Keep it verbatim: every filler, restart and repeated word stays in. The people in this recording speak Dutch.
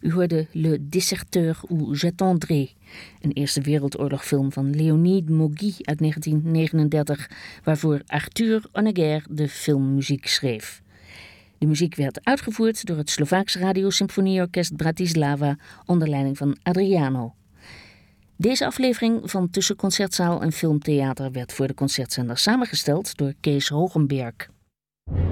U hoorde Le Déserteur ou J'attendrai, een Eerste Wereldoorlogfilm van Léonide Mogui uit negentien negenendertig, waarvoor Arthur Honegger de filmmuziek schreef. De muziek werd uitgevoerd door het Slovaaks Radio-Symfonieorkest Bratislava onder leiding van Adriano. Deze aflevering van Tussen Concertzaal en Filmtheater werd voor de concertzender samengesteld door Kees Hogenberg.